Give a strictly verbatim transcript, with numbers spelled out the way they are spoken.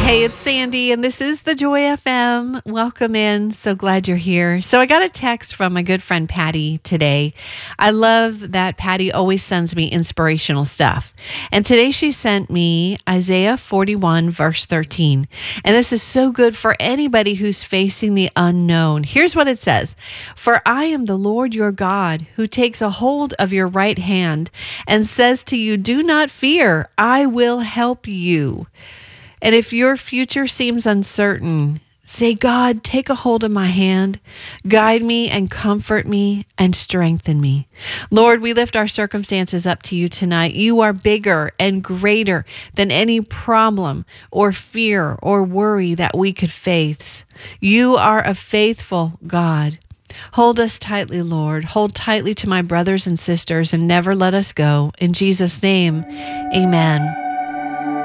Hey, it's Sandy, and this is the Joy F M. Welcome in. So glad you're here. So I got a text from my good friend Patty today. I love that Patty always sends me inspirational stuff. And today she sent me Isaiah forty-one, verse thirteen. And this is so good for anybody who's facing the unknown. Here's what it says. For I am the Lord your God, who takes a hold of your right hand and says to you, do not fear, I will help you. And if your future seems uncertain, say, God, take a hold of my hand, guide me and comfort me and strengthen me. Lord, we lift our circumstances up to you tonight. You are bigger and greater than any problem or fear or worry that we could face. You are a faithful God. Hold us tightly, Lord. Hold tightly to my brothers and sisters and never let us go. In Jesus' name, amen.